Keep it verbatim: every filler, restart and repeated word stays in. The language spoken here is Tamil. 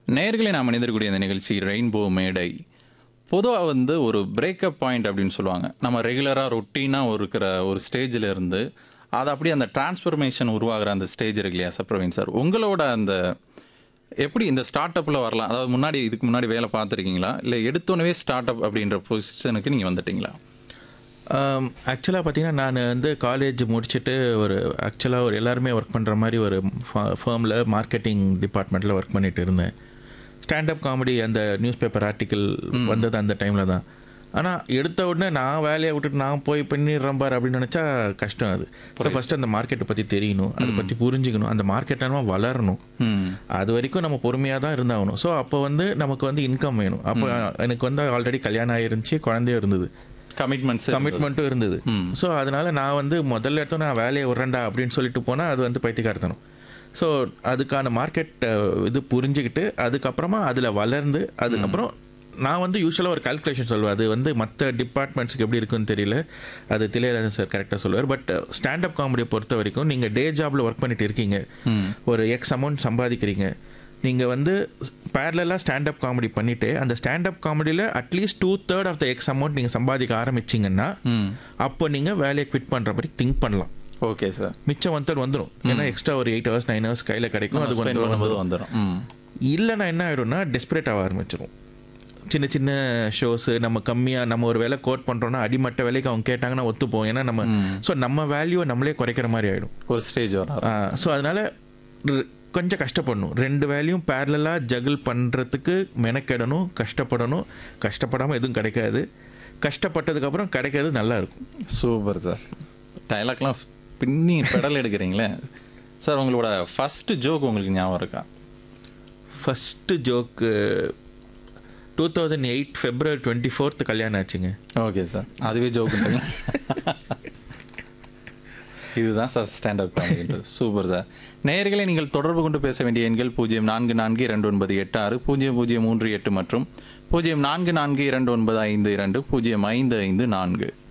நேயர்களே நாம் இணைந்திருக்கக்கூடிய இந்த நிகழ்ச்சி ரெயின்போ மேடை. பொதுவா வந்து ஒரு பிரேக்கப் பாயிண்ட் அப்படின்னு சொல்லுவாங்க. நம்ம ரெகுலரா ரொட்டீனா இருக்கிற ஒரு ஸ்டேஜ்ல இருந்து, அது அப்படியே அந்த டிரான்ஸ்ஃபர்மேஷன் உருவாகுற அந்த ஸ்டேஜ் இருக்கு இல்லையா சார் பிரவீன் சார்? உங்களோட அந்த எப்படி இந்த ஸ்டார்ட் அப்ல வரலாம்? அதாவது முன்னாடி இதுக்கு முன்னாடி வேலை பார்த்துருக்கீங்களா? இல்ல எடுத்தோனவே ஸ்டார்ட் அப் அப்படின்ற பொசிஷனுக்கு நீங்க வந்துட்டீங்களா? ஆக்சுவலாக பார்த்தீங்கன்னா நான் வந்து காலேஜ் முடிச்சுட்டு ஒரு ஆக்சுவலாக ஒரு எல்லாருமே ஒர்க் பண்ணுற மாதிரி ஒரு ஃபேர்மில் மார்க்கெட்டிங் டிபார்ட்மெண்ட்டில் ஒர்க் பண்ணிட்டு இருந்தேன். ஸ்டாண்டப் காமெடி அந்த நியூஸ் பேப்பர் ஆர்டிக்கிள் வந்தது அந்த டைமில் தான். ஆனால் எடுத்த உடனே நான் வேலையை விட்டுட்டு நான் போய் பண்ணிடுறேன் பார் அப்படின்னு நினச்சா கஷ்டம். அது ஸோ ஃபஸ்ட்டு அந்த மார்க்கெட்டை பற்றி தெரியணும், அதை பற்றி புரிஞ்சுக்கணும், அந்த மார்க்கெட்டை வளரணும். அது வரைக்கும் நம்ம பொறுமையாக தான் இருந்தாகணும். ஸோ அப்போ வந்து நமக்கு வந்து இன்கம் வேணும். அப்போ எனக்கு வந்து ஆல்ரெடி கல்யாணம் ஆயிருந்துச்சு, குழந்தையும் இருந்தது, கமிட்மெண்ட்ஸ் கமிட்மெண்ட்டும் இருந்தது. ஸோ அதனால் நான் வந்து முதல்ல எடுத்தோம் நான் வேலையை விட்றேன்டா அப்படின்னு சொல்லிட்டு போனால் அது வந்து பைத்தியக்காரத்தனம். ஸோ அதுக்கான மார்க்கெட் இது புரிஞ்சுக்கிட்டு அதுக்கப்புறமா அதில் வளர்ந்து அதுக்கப்புறம் நான் வந்து யூஸ்வலாக ஒரு கால்குலேஷன் சொல்லுவேன். அது வந்து மற்ற டிபார்ட்மெண்ட்ஸுக்கு எப்படி இருக்குன்னு தெரியல, அது திளையராஜன் சார் கரெக்டாக சொல்லுவார். பட் ஸ்டாண்டப் காமெடியை பொறுத்த வரைக்கும் நீங்கள் டே ஜாபில் ஒர்க் பண்ணிட்டு இருக்கீங்க, ஒரு எக்ஸ் அமௌண்ட் சம்பாதிக்கிறீங்க, நீங்கள் வந்து பேரலாக ஸ்டாண்டப் காமெடி பண்ணிவிட்டு அந்த stand up காமெடியில் at least two third of the X amount நீங்கள் சம்பாதிக்க ஆரம்பிச்சிங்கன்னா அப்போ நீங்கள் வேலையை குவிட் பண்ணுற மாதிரி திங்க் பண்ணலாம். Okay sir. மிச்சம் ஒன் தேர்ட் வந்துடும். ஏன்னா எக்ஸ்ட்ரா ஒரு எயிட் ஹவர்ஸ் நைன் ஹவர்ஸ் கையில் கிடைக்கும், அது வந்து வந்துடும். இல்லைன்னா என்ன ஆகிடும்னா டெஸ்பரேட் ஆக ஆரம்பிச்சிடும். சின்ன சின்ன ஷோஸு நம்ம கம்மியாக நம்ம ஒரு வேலை கோட் பண்ணுறோன்னா அடிமட்ட வேலைக்கு அவங்க கேட்டாங்கன்னா ஒத்துப்போம். ஏன்னா நம்ம ஸோ நம்ம வேல்யூவை நம்மளே குறைக்கிற மாதிரி ஆகிடும் ஒரு ஸ்டேஜ் வரும். ஸோ அதனால் கொஞ்சம் கஷ்டப்படணும். ரெண்டு வேலையும் பேரலாக ஜகிள் பண்ணுறதுக்கு மெனக்கெடணும், கஷ்டப்படணும். கஷ்டப்படாமல் எதுவும் கிடைக்காது, கஷ்டப்பட்டதுக்கப்புறம் கிடைக்கிறது நல்லா இருக்கும். Super sir. டைலாக்லாம் பின்னி பெடல் எடுக்கிறீங்களே சார். உங்களோட ஃபஸ்ட்டு ஜோக் உங்களுக்கு ஞாபகம் இருக்கா? First joke two thousand eight February twenty fourth கல்யாணம் ஆச்சுங்க. ஓகே சார், அதுவே ஜோக்குங்க. இதுதான் sir stand up comedy. Super sir. நேயர்களை நீங்கள் தொடர்பு கொண்டு பேச வேண்டிய எண்கள் பூஜ்ஜியம் நான்கு நான்கு இரண்டு ஒன்பது எட்டு ஆறு பூஜ்ஜியம் பூஜ்ஜியம் மூன்று எட்டு மற்றும் பூஜ்ஜியம் நான்கு நான்கு இரண்டு ஒன்பது ஐந்து இரண்டு பூஜ்ஜியம் ஐந்து ஐந்து நான்கு.